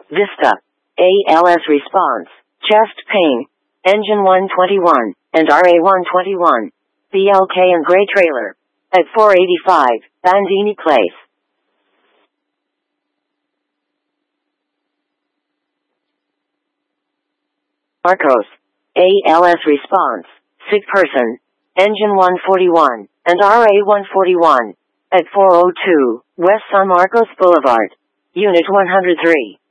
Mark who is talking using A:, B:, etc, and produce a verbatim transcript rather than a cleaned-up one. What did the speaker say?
A: Vista. A L S response. Chest pain. Engine one twenty-one, and R A one twenty-one. B L K and gray trailer. At four eighty-five, Bandini Place. Marcos. A L S response. Sick person. Engine one forty-one, and R A one forty-one. At four oh two, West San Marcos Boulevard. Unit one hundred three.